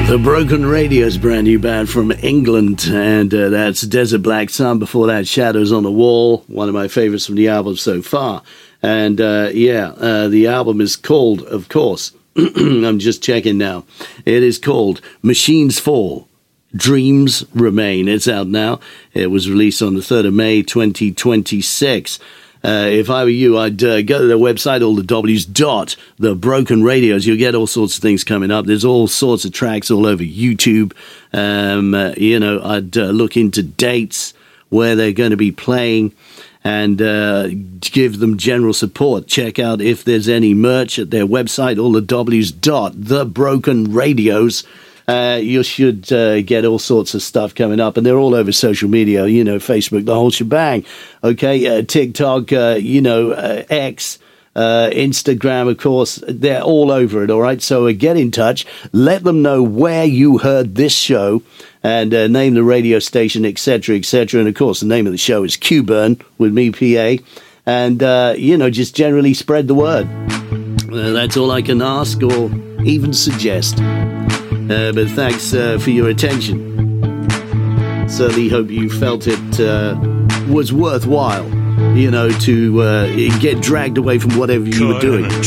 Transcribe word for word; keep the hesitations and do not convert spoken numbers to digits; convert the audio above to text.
The Broken Radio's brand new band from England, and uh, that's Desert Black Sun. Before that, Shadows on the Wall, one of my favorites from the album so far. And uh, yeah, uh, the album is called, of course, I'm just checking now, it is called Machines Fall, Dreams Remain. It's out now. It was released on the third of May, twenty twenty-six. Uh, if I were you, I'd uh, go to their website, all the W's dot the Broken Radios. You'll get all sorts of things coming up. There's all sorts of tracks all over YouTube. Um, uh, you know, I'd uh, look into dates where they're going to be playing and uh, give them general support. Check out if there's any merch at their website, all the W's dot the Broken Radios. Uh, you should uh, get all sorts of stuff coming up, and they're all over social media, you know, Facebook, the whole shebang, okay, uh, TikTok, uh, you know, uh, X, uh, Instagram, of course, they're all over it, all right? So uh, get in touch, let them know where you heard this show, and uh, name the radio station, et cetera, et cetera, and of course, the name of the show is Q-Burn, with me, P A, and, uh, you know, just generally spread the word. Uh, that's all I can ask or even suggest. Uh, but thanks uh, for your attention. Certainly hope you felt it uh, was worthwhile, you know, to uh, get dragged away from whatever you were doing.